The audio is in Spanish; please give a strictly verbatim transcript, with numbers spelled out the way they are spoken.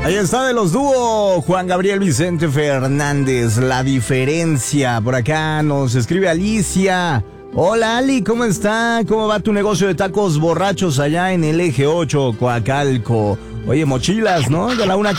Ahí está de los dúos, Juan Gabriel Vicente Fernández, La Diferencia. Por acá nos escribe Alicia. Hola Ali, ¿cómo está? ¿Cómo va tu negocio de tacos borrachos allá en el eje ocho, Coacalco? Oye, mochilas, ¿no? De la una